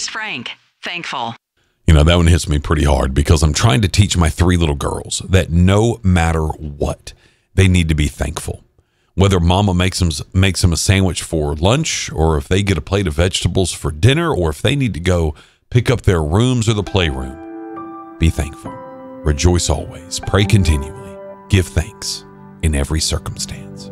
Here's Frank, thankful. You know, that one hits me pretty hard because I'm trying to teach my 3 little girls that no matter what, they need to be thankful. Whether mama makes them a sandwich for lunch, or if they get a plate of vegetables for dinner, or if they need to go pick up their rooms or the playroom, be thankful. Rejoice always. Pray continually. Give thanks in every circumstance.